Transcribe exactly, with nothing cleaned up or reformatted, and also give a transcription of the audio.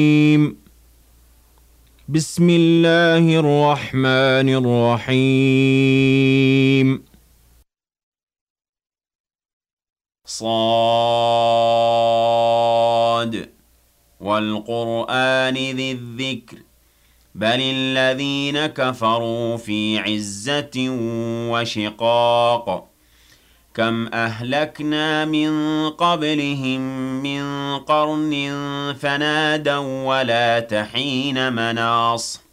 بسم الله الرحمن الرحيم صاد والقرآن ذي الذكر بل الذين كفروا في عزة وشقاق كم أهلكنا من قبلهم من قرن فنادوا ولا تحين مناص